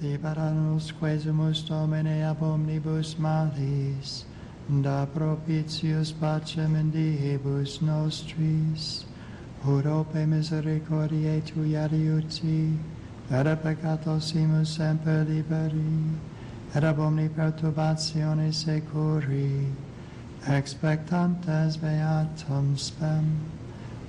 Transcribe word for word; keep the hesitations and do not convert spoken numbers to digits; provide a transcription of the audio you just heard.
libera nos quesumus Domine ab omnibus malis, da propitius pacem in diebus nostris, ut ope misericordiae Tui adiuti, et a peccatos imus semper liberi, et ab omni perturbatione securi, expectantes beatum spem.